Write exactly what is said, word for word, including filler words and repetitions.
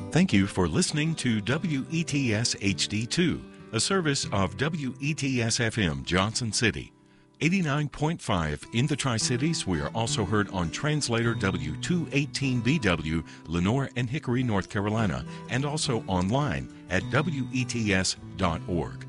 Thank you for listening to W E T S H D two, a service of W E T S F M Johnson City. eighty-nine point five in the Tri-Cities. We are also heard on translator W two eighteen B W, Lenoir and Hickory, North Carolina, and also online at W E T S dot org.